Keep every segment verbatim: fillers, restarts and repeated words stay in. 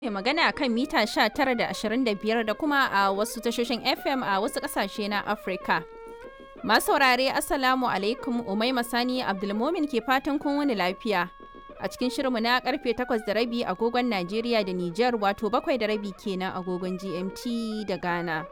Mai magana a kan mita sha tara da ashirin da biyar da kuma a wasu tashoshin F M a wasu ƙasashe na Afirka. Masu saurare Assalamu alaikum, Umaima Sani Abdulmomin ke fatan kun wani lafiya. A cikin shirinmu na karfe takwas da rabi agogon Najeriya da Nijar, wato bakwai da rabi kenan agogon G M T da Ghana.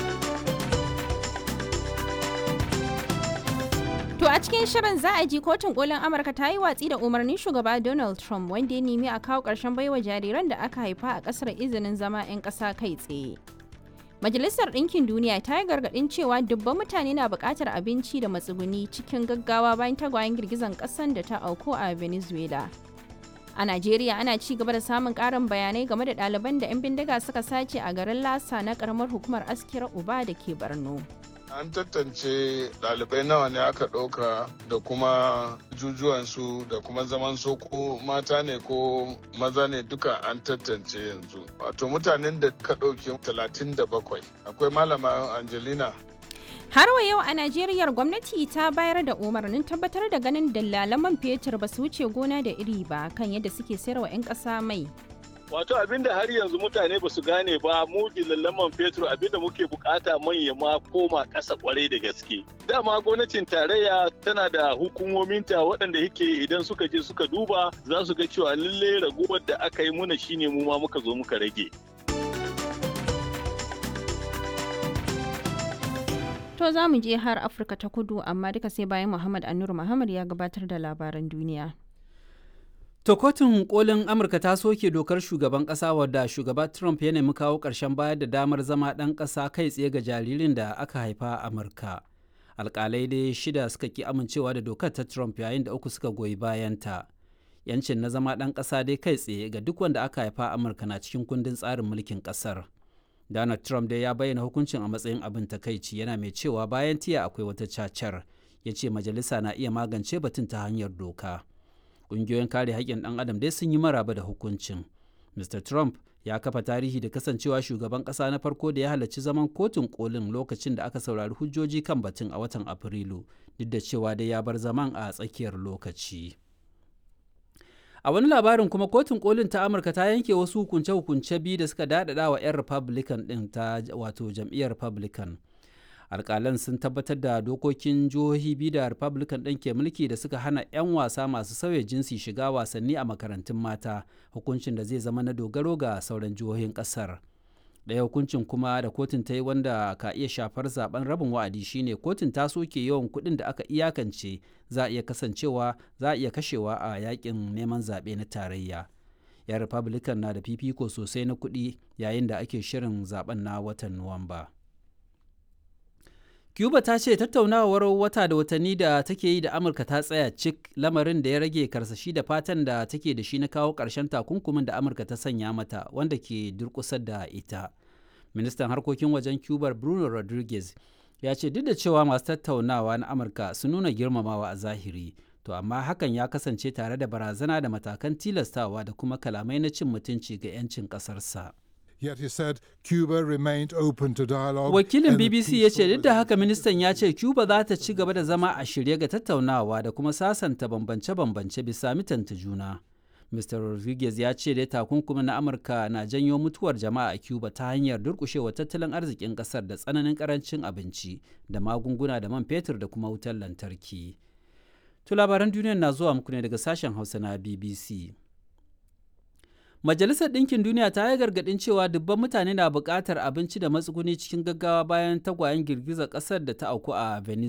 To a cikin shirin za a ji kotun kolin Amurka ta yi watsi da umarnin shugaba Donald Trump wanda ya nemi a kawo ƙarshen baiwa jariran da aka haifa a ƙasar izinin zama 'yan ƙasa kai tsaye. Majalisar Ɗinkin Duniya ta yi gargaɗin cewa dubban mutane na buƙatar abinci da matsuguni cikin gaggawa bayan tagwayen girgizan ƙasan da ta auku a Venezuela. A Najeriya ana ci gaba da samun ƙarin bayanai game da ɗaliban da 'yan bindiga suka sace a garin Lasa na ƙaramar hukumar Askira Uba da ke Borno. An tantance ɗalibai nawa ne aka ɗauka da kuma jujuwansu da kuma zaman su ko mata ne ko maza ne duka an tantance yanzu. Wato mutanen da ka ɗauki talatin da bakwai. Akwai malama Angelina. Har wa yau a Najeriya gwamnati ta bayar da umarnin tabbatar da ganin dalalan man fetur ba su wuce gona da iri ba kan yadda suke sayarwa 'yan ƙasa mai. Wato abinda har yanzu mutane ba su gane ba, mu dillalan man fetur abinda muke bukata man ya ma koma ƙasa kwarai da gaske. Dama gwamnatin tarayya tana da hukumominta waɗanda yake idan suka je suka duba za su ga cewa lalle raguwar da aka yi muna shine mu ma muka zo muka rage. To za mu je har Afirka ta Kudu, amma duka sai bayan Muhammad Anur Muhammad ya gabatar da labaran duniya. To kotun kolin Amurka ta soke dokar shugaban ƙasa wadda shugaba Trump ya nemi kawo ƙarshen bayar da damar zama ɗan ƙasa kai tsaye ga jaririn da aka haifa a Amurka. Alƙalai dai shida suka ki amincewa da dokar ta Trump yayin da uku suka goyi bayanta. Yancin na zama ɗan ƙasa dai kai tsaye ga duk wanda aka haifa a Amurka na cikin kundin tsarin mulkin ƙasar. Donald Trump dai ya bayyana hukuncin a matsayin abin takaici, yana mai cewa bayan tiya akwai wata cacar. Ya ce majalisa na iya magance batun ta hanyar doka. Ƙungiyoyin kare haƙƙin ɗan adam dai sun yi maraba da hukuncin. Mister Trump ya kafa tarihi da kasancewa shugaban ƙasa na farko da ya halarci zaman kotun kolin lokacin da aka saurari hujjoji kan batun a watan Afrilu, duk da cewa dai ya bar zaman a tsakiyar lokaci. A wani labarin kuma kotun kolin ta Amurka ta yanke wasu hukunce-hukunce biyu da suka daɗaɗa wa 'yan Republican ɗin ta wato jam'iyyar Republican. Alƙalan sun tabbatar da dokokin jihohi biyu da Republican ɗin ke mulki da suka hana 'yan wasa masu sauya jinsi shiga wasanni a makarantun mata, hukuncin da zai zama na dogaro ga sauran jihohin ƙasar. Ɗaya hukuncin kuma da kotun ta yi wanda ka iya shafar zaben rabin wa'adi shine kotun ta soke yawan kuɗin da aka iyakance za a iya kasancewa za a iya kashewa a yakin neman zaɓe na tarayya. 'Yan Republican na da fifiko sosai na kuɗi yayin da ake shirin zaben na watan Nuwamba. Cuba ta ce tattaunawar wata da watanni da take yi da Amurka ta tsaya cik, lamarin da ya rage karsashi da fatan da take da shi na kawo ƙarshen takunkumin da Amurka ta sanya mata wanda ke durƙusar da ita. Ministan harkokin wajen Cuba Bruno Rodriguez ya ce duk da cewa masu tattaunawa na Amurka sun nuna girmamawa a zahiri, to amma hakan ya kasance tare da barazana da matakan tilastawa da kuma kalamai na cin mutunci ga 'yancin ƙasarsa. Yet he said Cuba remained open to dialogue. Wakilin B B C ya ce duk da haka ministan ya ce Cuba za ta ci gaba da zama a shirye ga tattaunawa da kuma sasanta bambance-bambance bisa mitanta juna. Mister Rodriguez ya ce dai takunkumin na Amurka na janyo mutuwar jama'a a Cuba ta hanyar durƙushewa tattalin arzikin ƙasar da tsananin ƙarancin abinci da magunguna da man fetur da kuma wutar lantarki. To labaran duniyar na zuwa muku ne daga sashen Hausa na B B C. Majalisar Ɗinkin Duniya ta yi gargaɗin cewa dubban mutane na buƙatar abinci da matsuguni cikin gaggawa bayan tagwayen girgizar ƙasar da ta auku a Venezuela.